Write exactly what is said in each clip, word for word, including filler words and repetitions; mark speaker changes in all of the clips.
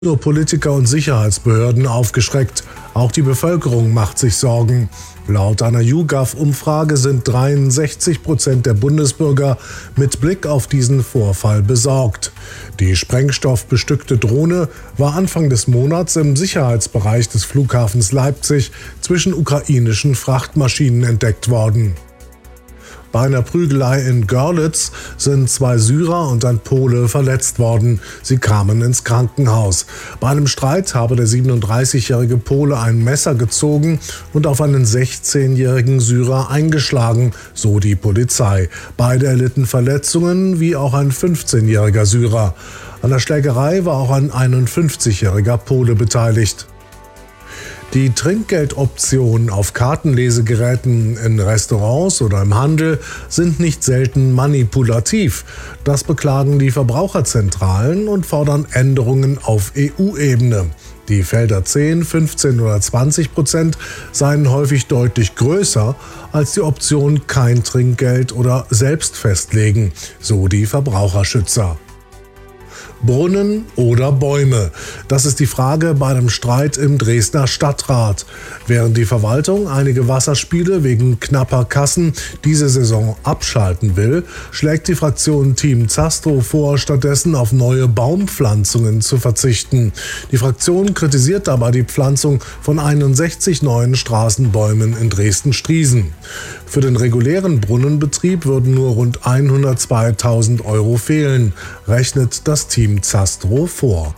Speaker 1: Nur Politiker und Sicherheitsbehörden aufgeschreckt. Auch die Bevölkerung macht sich Sorgen. Laut einer YouGov-Umfrage sind dreiundsechzig Prozent der Bundesbürger mit Blick auf diesen Vorfall besorgt. Die sprengstoffbestückte Drohne war Anfang des Monats im Sicherheitsbereich des Flughafens Leipzig zwischen ukrainischen Frachtmaschinen entdeckt worden. Bei einer Prügelei in Görlitz sind zwei Syrer und ein Pole verletzt worden. Sie kamen ins Krankenhaus. Bei einem Streit habe der siebenunddreißigjährige Pole ein Messer gezogen und auf einen sechzehnjährigen Syrer eingeschlagen, so die Polizei. Beide erlitten Verletzungen, wie auch ein fünfzehnjähriger Syrer. An der Schlägerei war auch ein einundfünfzigjähriger Pole beteiligt. Die Trinkgeldoptionen auf Kartenlesegeräten in Restaurants oder im Handel sind nicht selten manipulativ. Das beklagen die Verbraucherzentralen und fordern Änderungen auf E U-Ebene. Die Felder zehn, fünfzehn oder zwanzig Prozent seien häufig deutlich größer als die Option kein Trinkgeld oder selbst festlegen, so die Verbraucherschützer. Brunnen oder Bäume? Das ist die Frage bei einem Streit im Dresdner Stadtrat. Während die Verwaltung einige Wasserspiele wegen knapper Kassen diese Saison abschalten will, schlägt die Fraktion Team Zastrow vor, stattdessen auf neue Baumpflanzungen zu verzichten. Die Fraktion kritisiert dabei die Pflanzung von einundsechzig neuen Straßenbäumen in Dresden-Striesen. Für den regulären Brunnenbetrieb würden nur rund hundertzweitausend Euro fehlen, rechnet das Team Zastrow vor.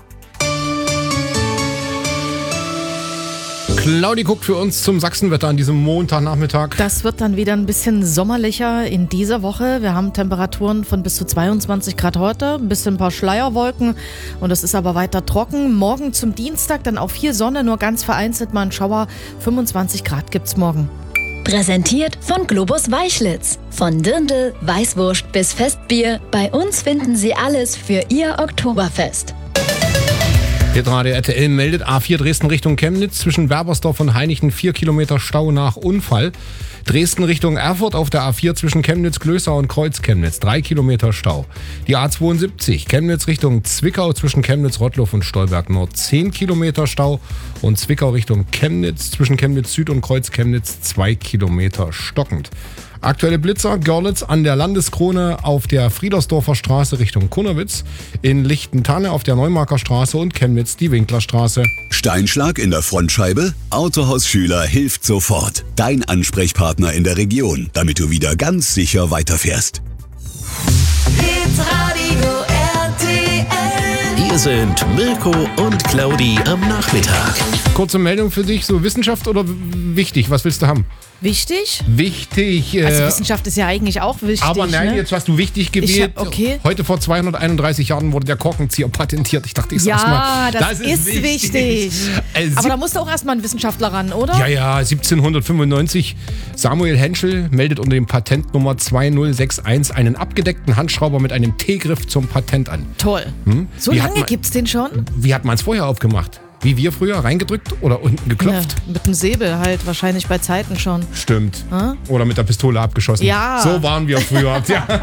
Speaker 2: Claudi guckt für uns zum Sachsenwetter an diesem Montagnachmittag.
Speaker 3: Das wird dann wieder ein bisschen sommerlicher in dieser Woche. Wir haben Temperaturen von bis zu zweiundzwanzig Grad heute, ein bisschen ein paar Schleierwolken und es ist aber weiter trocken. Morgen zum Dienstag dann auch viel Sonne, nur ganz vereinzelt mal ein Schauer. fünfundzwanzig Grad gibt's morgen.
Speaker 4: Präsentiert von Globus Weichlitz. Von Dirndl, Weißwurst bis Festbier. Bei uns finden Sie alles für Ihr Oktoberfest.
Speaker 2: Hitradio R T L meldet A vier Dresden Richtung Chemnitz zwischen Werbersdorf und Hainichen vier Kilometer Stau nach Unfall. Dresden Richtung Erfurt auf der A vier zwischen Chemnitz-Glösau und Kreuz-Chemnitz drei Kilometer Stau. Die A zweiundsiebzig Chemnitz Richtung Zwickau zwischen Chemnitz-Rottloff und Stolberg Nord zehn Kilometer Stau und Zwickau Richtung Chemnitz zwischen Chemnitz Süd und Kreuz-Chemnitz zwei Kilometer stockend. Aktuelle Blitzer, Görlitz an der Landeskrone auf der Friedersdorfer Straße Richtung Kunnewitz, in Lichtentanne auf der Neumarker Straße und Chemnitz die Winklerstraße.
Speaker 5: Steinschlag in der Frontscheibe? Autohaus Schüler hilft sofort. Dein Ansprechpartner in der Region, damit du wieder ganz sicher weiterfährst.
Speaker 6: Hitradio R T L.
Speaker 7: Hier sind Mirko und Claudi am Nachmittag.
Speaker 2: Kurze Meldung für dich, so Wissenschaft oder wichtig? Was willst du haben?
Speaker 3: Wichtig?
Speaker 2: Wichtig. Äh,
Speaker 3: Also Wissenschaft ist ja eigentlich auch wichtig.
Speaker 2: aber nein,
Speaker 3: ne?
Speaker 2: jetzt hast du wichtig gewählt.
Speaker 3: Ich hab- okay.
Speaker 2: Heute vor zweihunderteinunddreißig Jahren wurde der Korkenzieher patentiert. Ich dachte, ich sag's
Speaker 3: Ja,
Speaker 2: mal.
Speaker 3: das, ist wichtig.
Speaker 2: Äh,
Speaker 3: Aber
Speaker 2: sieb-
Speaker 3: da musste auch erstmal ein Wissenschaftler ran, oder?
Speaker 2: Ja, ja, siebzehnhundertfünfundneunzig. Samuel Henschel meldet unter dem Patentnummer zwei null sechs eins einen abgedeckten Handschrauber mit einem T-Griff zum Patent an.
Speaker 3: Toll.
Speaker 2: Hm?
Speaker 3: So
Speaker 2: Wie hat
Speaker 3: lange
Speaker 2: man-
Speaker 3: gibt's den schon?
Speaker 2: Wie hat man es vorher aufgemacht? Wie wir früher, reingedrückt oder unten geklopft?
Speaker 3: Ja, mit dem Säbel halt, wahrscheinlich bei Zeiten schon.
Speaker 2: Stimmt.
Speaker 3: Hm?
Speaker 2: Oder mit der Pistole abgeschossen.
Speaker 3: Ja.
Speaker 2: So waren wir früher. Ja.